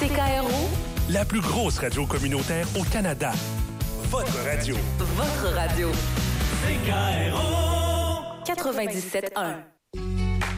CKRO, la plus grosse radio communautaire au Canada. Votre radio. votre radio. CKRO 97.1.